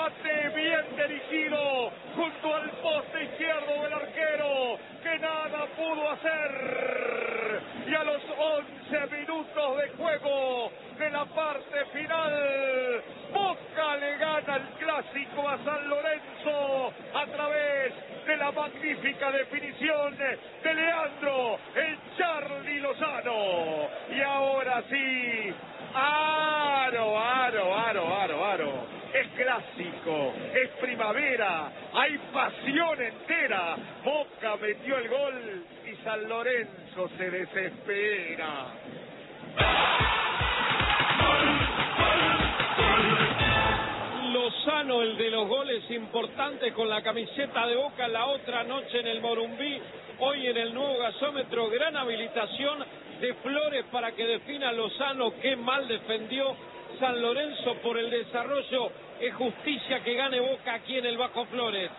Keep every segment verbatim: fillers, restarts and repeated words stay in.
remate bien dirigido junto al poste izquierdo del arquero, que nada pudo hacer. Y a los once minutos de juego de la parte final, Boca le gana el clásico a San Lorenzo a través de la magnífica definición de Leandro, el Charly Lozano. Y ahora sí, aro, aro, aro, aro, aro. Es clásico, es primavera, hay pasión entera. Boca metió el gol y San Lorenzo se desespera. Lozano, el de los goles importantes con la camiseta de Boca la otra noche en el Morumbí, hoy en el nuevo gasómetro, gran habilitación de Flores para que defina Lozano. Qué mal defendió San Lorenzo por el desarrollo. Es justicia que gane Boca aquí en el Bajo Flores.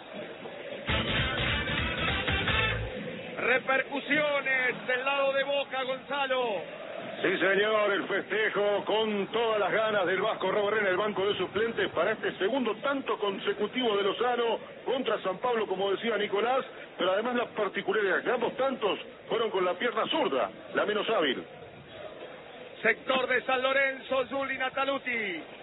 Repercusiones del lado de Boca, Gonzalo. Sí, señor, el festejo con todas las ganas del Vasco Robaré en el banco de suplentes para este segundo tanto consecutivo de Lozano contra San Pablo, como decía Nicolás, pero además la particularidad que ambos tantos fueron con la pierna zurda, la menos hábil. Sector de San Lorenzo, Juli Nataluti.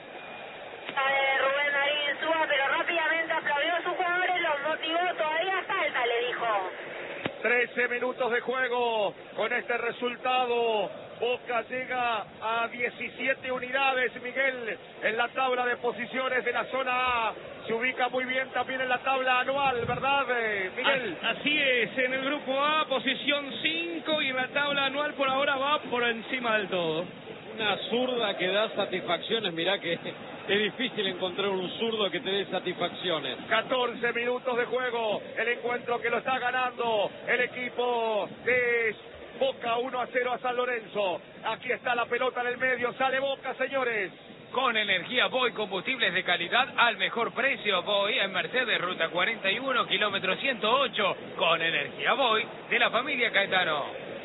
Eh, Rubén Darín Súa, pero rápidamente aplaudió a sus jugadores, los motivó, todavía falta, le dijo. trece minutos de juego con este resultado. Boca llega a diecisiete unidades, Miguel, en la tabla de posiciones de la zona A. Se ubica muy bien también en la tabla anual, ¿verdad, Miguel? Así es, en el grupo A, posición cinco, y en la tabla anual por ahora va por encima del todo. Una zurda que da satisfacciones, mirá que es difícil encontrar un zurdo que te dé satisfacciones. catorce minutos de juego, el encuentro que lo está ganando el equipo de Boca, uno a cero a San Lorenzo. Aquí está la pelota en el medio, sale Boca, señores. Con energía Voy, combustibles de calidad al mejor precio. Voy en Mercedes, ruta cuarenta y uno, kilómetro ciento ocho. Con energía Voy, de la familia Caetano.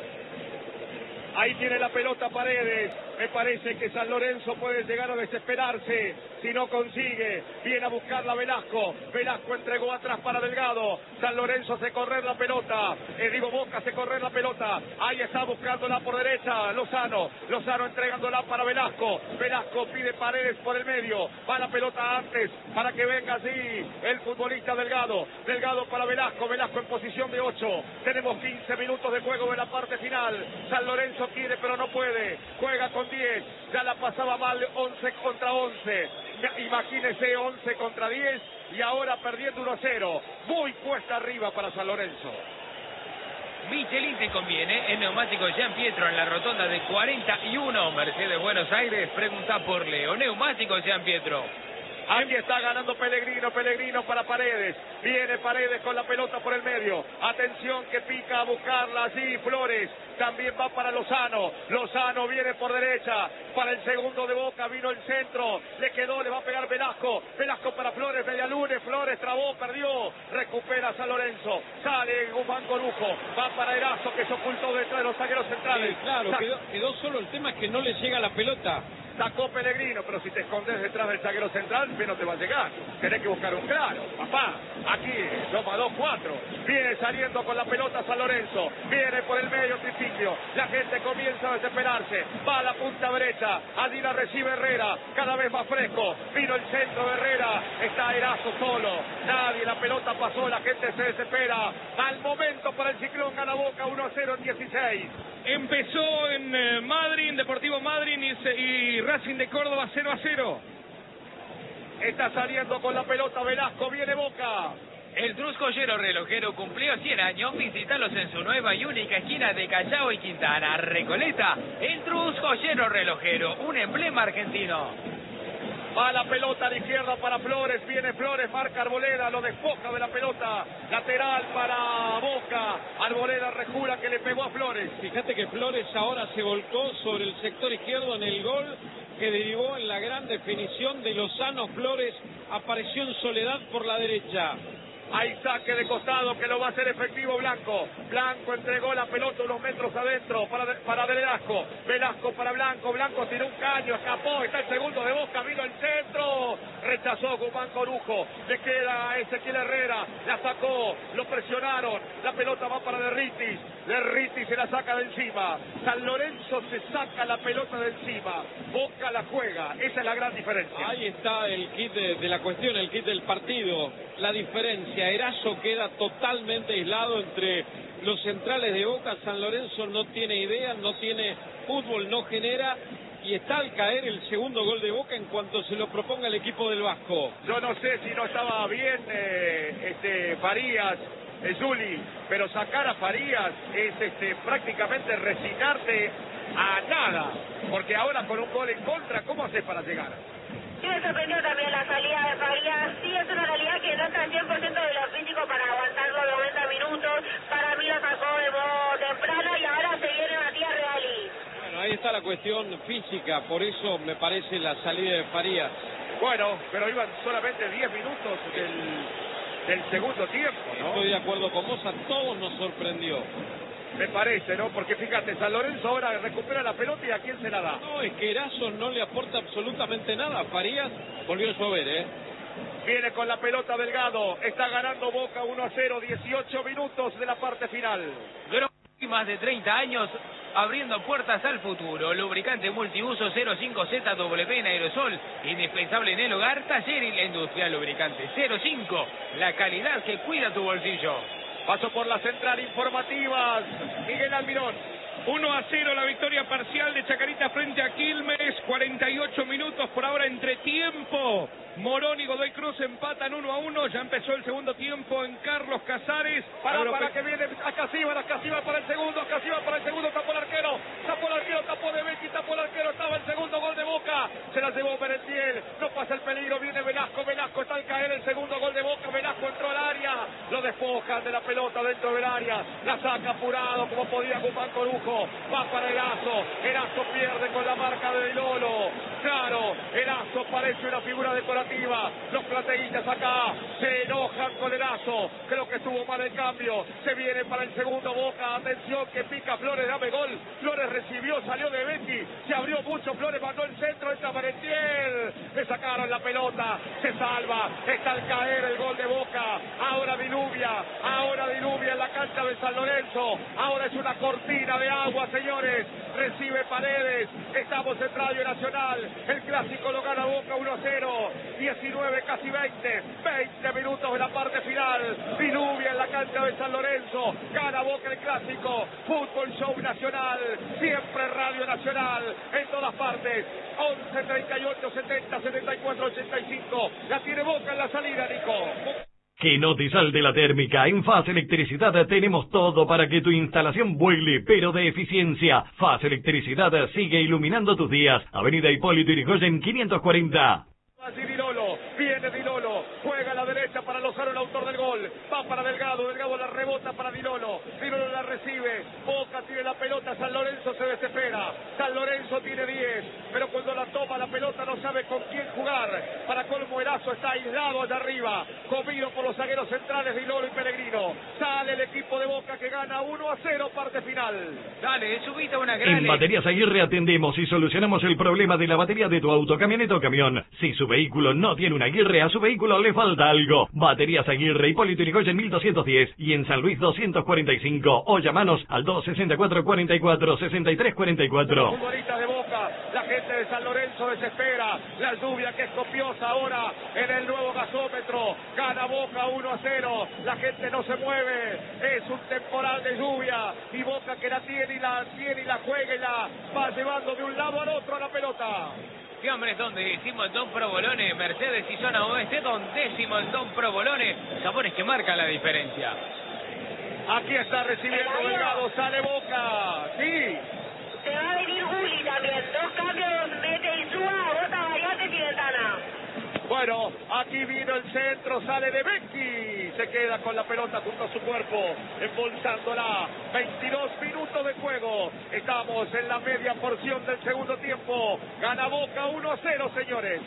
Ahí tiene la pelota Paredes. Me parece que San Lorenzo puede llegar a desesperarse si no consigue. Viene a buscarla Velasco. Velasco entregó atrás para Delgado. San Lorenzo hace correr la pelota. Eh, digo, Boca hace correr la pelota. Ahí está buscándola por derecha Lozano. Lozano entregándola para Velasco. Velasco pide Paredes por el medio. Va la pelota antes para que venga así el futbolista Delgado. Delgado para Velasco. Velasco en posición de ocho. Tenemos quince minutos de juego de la parte final. San Lorenzo quiere pero no puede. Juega con diez, ya la pasaba mal once contra once. Imagínese once contra diez y ahora perdiendo uno a cero. Muy cuesta arriba para San Lorenzo. Michelin te conviene, en neumático Gian Pietro en la rotonda de cuarenta y uno, Mercedes Buenos Aires. Pregunta por Leo. Neumático Gian Pietro. Aquí está ganando Pellegrino, Pellegrino para Paredes. Viene Paredes con la pelota por el medio. Atención que pica a buscarla allí Flores. También va para Lozano. Lozano viene por derecha. Para el segundo de Boca vino el centro. Le quedó, le va a pegar Velasco. Velasco para Flores, Medialune. Flores trabó, perdió. Recupera San Lorenzo. Sale Guzmán Corujo. Va para Erazo que se ocultó detrás de los zagueros centrales. Sí, claro, Sac quedó, quedó solo. El tema es que no le llega la pelota. Sacó Pellegrino, pero si te escondes detrás del zaguero central, no te va a llegar. Tenés que buscar un claro, papá. Aquí, toma dos, cuatro. Viene saliendo con la pelota San Lorenzo. Viene por el medio Tripicchio. La gente comienza a desesperarse. Va a la punta derecha. Allí la recibe Herrera. Cada vez más fresco. Vino el centro de Herrera. Está Erazo solo. Nadie, la pelota pasó. La gente se desespera. Al momento para el Ciclón gana Boca uno a cero en dieciséis. Empezó en eh, Madrid, Deportivo Madrid y, se, y Racing de Córdoba cero a cero. Está saliendo con la pelota Velasco, viene Boca. El Truscollero Relojero cumplió cien años. Visítalos en su nueva y única esquina de Callao y Quintana, Recoleta. El Truscollero Relojero, un emblema argentino. Va la pelota a la izquierda para Flores, viene Flores, marca Arboleda, lo despoja de la pelota, lateral para Boca, Arboleda rejura que le pegó a Flores. Fíjate que Flores ahora se volcó sobre el sector izquierdo en el gol que derivó en la gran definición de Lozano. Flores apareció en soledad por la derecha. Hay saque de costado que lo va a hacer efectivo Blanco. Blanco entregó la pelota unos metros adentro para, para Velasco. Velasco para Blanco. Blanco tiró un caño, escapó. Está el segundo de Boca, vino el centro. Rechazó Guzmán Corujo. Le queda a Ezequiel Herrera. La sacó, lo presionaron. La pelota va para Derritis. Derritis se la saca de encima. San Lorenzo se saca la pelota de encima. Boca la juega. Esa es la gran diferencia. Ahí está el kit de, de la cuestión, el kit del partido. La diferencia. Erazo queda totalmente aislado entre los centrales de Boca. San Lorenzo no tiene idea, no tiene fútbol, no genera. Y está al caer el segundo gol de Boca en cuanto se lo proponga el equipo del Vasco. Yo no sé si no estaba bien eh, este Farías, eh, Juli, pero sacar a Farías es este prácticamente resignarte a nada, porque ahora con un gol en contra, ¿cómo haces para llegar? Sí, me sorprendió también la salida de Farías. Sí, es una realidad que no está el cien por ciento de lo físico para aguantar los noventa minutos. Para mí lo sacó de modo temprano y ahora se viene Matías Reali. Bueno, ahí está la cuestión física, por eso me parece la salida de Farías. Bueno, pero iban solamente diez minutos del, del segundo tiempo, ¿no? Estoy de acuerdo con vos, a todos nos sorprendió. Me parece, ¿no? Porque fíjate, San Lorenzo ahora recupera la pelota y ¿a quién se la da? No, es que Erazo no le aporta absolutamente nada. Farías volvió a llover, ¿eh? Viene con la pelota Delgado, está ganando Boca uno a cero, dieciocho minutos de la parte final. Más de treinta años abriendo puertas al futuro. Lubricante multiuso cero cinco Z W en aerosol, indispensable en el hogar, taller y la industria. Lubricante cero cinco, la calidad que cuida tu bolsillo. Paso por la central informativas, Miguel Almirón. uno a cero la victoria parcial de Chacarita frente a Quilmes. cuarenta y ocho minutos por ahora entre tiempo. Morón y Godoy Cruz empatan uno a uno. Ya empezó el segundo tiempo en Carlos Casares. Para, Agro... para que viene a Casíbar, a Casíbar para el segundo, a Casíbar para el segundo, tapó el arquero, tapó el arquero, tapó de Becky, tapó el arquero, estaba el segundo gol de Boca, se la llevó Merentiel, no pasa el peligro, viene Velasco, Velasco está al caer el segundo gol de Boca, Velasco entró al área, lo despojan de la pelota dentro del área, la saca apurado como podía Guzmán Corujo, va para Erazo, Erazo pierde con la marca de Lolo, claro, Erazo parece una figura decorativa, los plateístas acá se enojan con Erazo, creo que estuvo mal el cambio, se viene para el segundo Boca, atención que pica Flores, dame gol, Flores recibió, salió de Betty, se abrió mucho, Flores mandó el centro, entra Merentiel, le sacaron la pelota, se salva, está al caer el gol de Boca, ahora diluvia, ahora diluvia en la cancha de San Lorenzo, ahora es una cortina de agua, señores, recibe Paredes, estamos en Radio Nacional, el clásico lo gana Boca uno a cero, diecinueve, casi veinte, veinte minutos de la parte final, diluvia en la cancha de San Lorenzo, gana Boca el clásico, Fútbol Show Nacional, siempre Radio Nacional, en todas partes, once, treinta y ocho, setenta, setenta y cuatro, ochenta y cinco, la tiene Boca en la salida, Nico. Que no te salte la térmica. En Faz Electricidad tenemos todo para que tu instalación vuele, pero de eficiencia. Faz Electricidad sigue iluminando tus días. Avenida Hipólito Yrigoyen quinientos cuarenta. Así Dilolo, viene Dilolo, juega a la derecha para Lozano, el autor del gol, va para Delgado, Delgado la rebota para Dilolo, Dilolo la recibe, Boca tiene la pelota, San Lorenzo se desespera, San Lorenzo tiene diez, pero cuando la toma la pelota no sabe con quién jugar, para colmo Erazo está aislado allá arriba, comido por los zagueros centrales Dilolo y Pellegrino, sale el equipo de Boca que gana uno a cero, parte final. Dale, subite una gran... En Baterías Aguirre atendemos y solucionamos el problema de la batería de tu auto, camioneta o camión. Si su vehículo no tiene una Aguirre, a su vehículo le falta algo. Baterías Aguirre, Hipólito Yrigoyen mil doscientos diez y en San Luis doscientos cuarenta y cinco. O llamanos al dos sesenta y cuatro, cuarenta y cuatro, sesenta y tres cuarenta y cuatro. Los futbolistas de Boca, la gente de San Lorenzo desespera. La lluvia que es copiosa ahora en el nuevo gasómetro. Gana Boca uno a cero. La gente no se mueve. Es un temporal de lluvia. Y Boca que la tiene y la tiene y la juega y la va llevando de un lado al otro a la pelota. ¿Qué hombres son? Decimos Don Provolone, Mercedes y Zona Oeste, Don Décimo el Don Provolone, sabores que marcan la diferencia. Aquí está recibiendo Delgado, sale Boca, sí. Se va a venir Juli también, dos cambios, mete y suba, bota variantes y ventana. Bueno, aquí vino el centro, sale de Becky, se queda con la pelota junto a su cuerpo, embolsándola, veintidós minutos de juego, estamos en la media porción del segundo tiempo, gana Boca uno a cero, señores.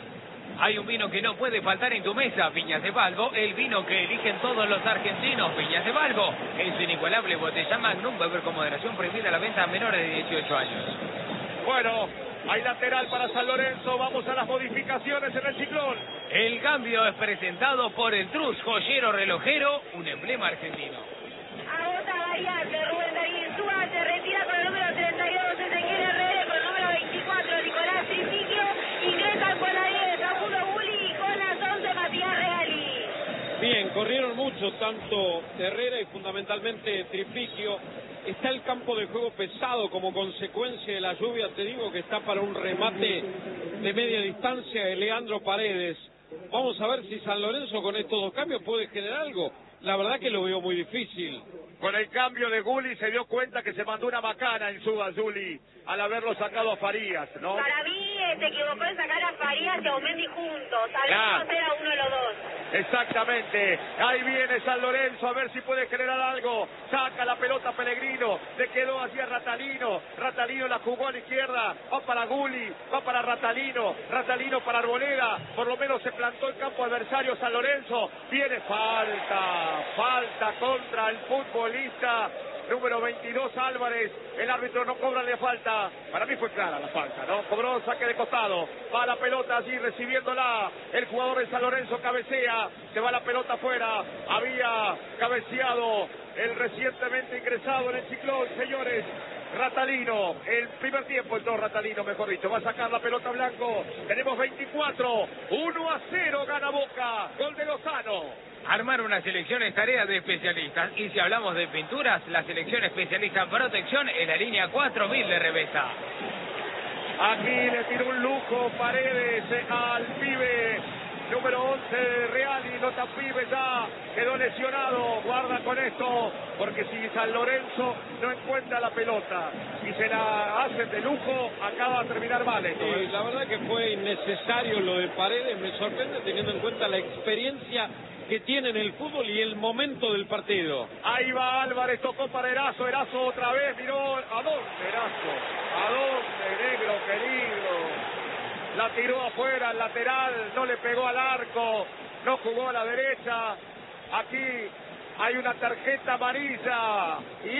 Hay un vino que no puede faltar en tu mesa, Viñas de Balbo, el vino que eligen todos los argentinos, Viñas de Balbo. En su inigualable botella Magnum, beber con moderación, prohibida la venta a menores de dieciocho años. Bueno, hay lateral para San Lorenzo, vamos a las modificaciones en el ciclón. El cambio es presentado por el Trus Joyero Relojero, un emblema argentino. Agota variante, Rubén Darín Insúa se retira con el número treinta y dos, Ezequiel Herrera, con el número veinticuatro, Nicolás Tripiquio, ingresan con la diez, Augusto Bulli y con las once, Matías Reali. Bien, corrieron mucho, tanto Herrera y fundamentalmente Tripiquio. Está el campo de juego pesado como consecuencia de la lluvia. Te digo que está para un remate de media distancia de Leandro Paredes. Vamos a ver si San Lorenzo con estos dos cambios puede generar algo. La verdad que lo veo muy difícil. Con el cambio de Gulli se dio cuenta que se mandó una macana en Suba, Juli, al haberlo sacado a Farías, ¿no? Para mí eh, se equivocó en sacar a Farías y a Aumendi juntos. Al Claro. menos era uno de los dos. Exactamente, ahí viene San Lorenzo a ver si puede generar algo, saca la pelota Pellegrino, le quedó allí a Ratalino, Ratalino la jugó a la izquierda, va para Gulli, va para Ratalino, Ratalino para Arboleda, por lo menos se plantó el campo adversario San Lorenzo, viene falta, falta contra el futbolista número veintidós Álvarez, el árbitro no cobra la falta, para mí fue clara la falta, ¿no? Cobró saque de costado, va la pelota allí recibiéndola, el jugador de San Lorenzo cabecea, se va la pelota afuera, había cabeceado el recientemente ingresado en el ciclón, señores, Ratalino, el primer tiempo entró Ratalino, mejor dicho, va a sacar la pelota Blanco, tenemos veinticuatro, uno a cero gana Boca, gol de Lozano. Armar una selección es tarea de especialistas. Y si hablamos de pinturas, la selección especialista en protección es la línea cuatro mil de Revesa. Aquí le tiró un lujo Paredes al pibe número once de Reali, nota pibe ya quedó lesionado, guarda con esto, porque si San Lorenzo no encuentra la pelota y se la hacen de lujo, acaba de terminar mal esto, ¿eh? Sí, la verdad que fue innecesario lo de Paredes, me sorprende teniendo en cuenta la experiencia que tiene en el fútbol y el momento del partido. Ahí va Álvarez, tocó para Erazo, Erazo otra vez, miró, ¿a dónde Erazo? ¿A dónde, negro querido? La tiró afuera, al lateral, no le pegó al arco, no jugó a la derecha. Aquí hay una tarjeta amarilla. Y,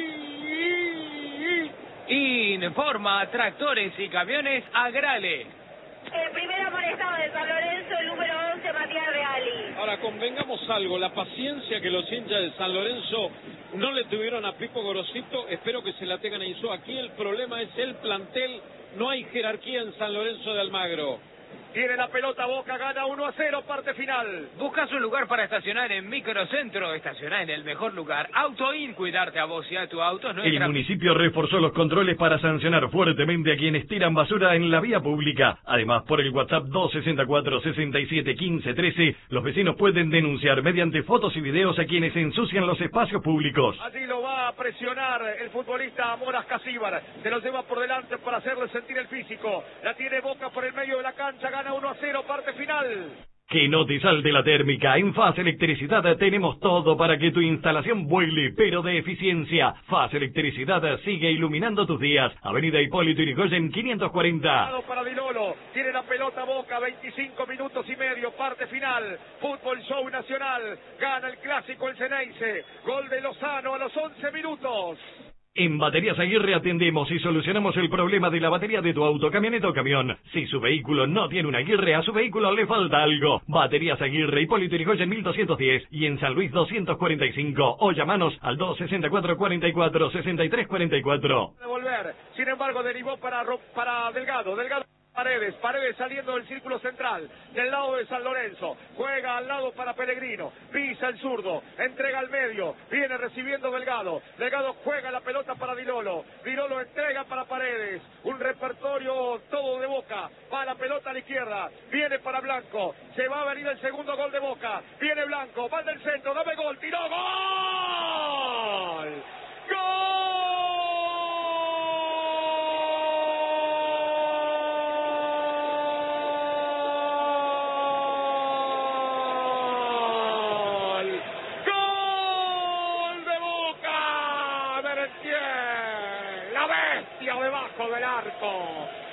y, y... Informa Tractores y Camiones Agrale. El primer amonestado de San Lorenzo, el número once, Matías Reali. Ahora, convengamos algo, la paciencia que los hinchas de San Lorenzo no le tuvieron a Pipo Gorosito, espero que se la tengan a Insúa. Aquí el problema es el plantel, no hay jerarquía en San Lorenzo de Almagro. Tiene la pelota Boca, gana uno a cero, parte final. ¿Buscas un lugar para estacionar en Microcentro? Estacionar en el mejor lugar. AutoIn, cuidarte a vos y a tu auto. El nuestra... municipio reforzó los controles para sancionar fuertemente a quienes tiran basura en la vía pública. Además, por el WhatsApp dos seis cuatro, seis siete, uno cinco, uno tres, los vecinos pueden denunciar mediante fotos y videos a quienes ensucian los espacios públicos. Allí lo va a presionar el futbolista Moras Casíbar. Se lo lleva por delante para hacerle sentir el físico. La tiene Boca por el medio de la cancha, gana uno a cero, parte final. Que no te salte la térmica. En Faz Electricidad tenemos todo para que tu instalación vuele, pero de eficiencia. Faz Electricidad sigue iluminando tus días. Avenida Hipólito Yrigoyen quinientos cuarenta. Para Dilolo, tiene la pelota Boca, veinticinco minutos y medio, parte final. Fútbol Show Nacional, gana el clásico el Ceneice. Gol de Lozano a los once minutos. En Baterías Aguirre atendemos y solucionamos el problema de la batería de tu auto, camioneta o camión. Si su vehículo no tiene una Aguirre, a su vehículo le falta algo. Baterías Aguirre, Hipólito Yrigoyen mil doscientos diez y en San Luis doscientos cuarenta y cinco. O llamanos al dos sesenta y cuatro, cuarenta y cuatro, sesenta y tres cuarenta y cuatro. Devolver, sin embargo derivó para, para Delgado, Delgado. Paredes, Paredes saliendo del círculo central, del lado de San Lorenzo, juega al lado para Pellegrino, pisa el zurdo, entrega al medio, viene recibiendo Delgado, Delgado juega la pelota para Dilolo, Dilolo entrega para Paredes, un repertorio todo de Boca, va la pelota a la izquierda, viene para Blanco, se va a venir el segundo gol de Boca, viene Blanco, va del centro, dame gol, tiró, gol, gol. Debajo del arco,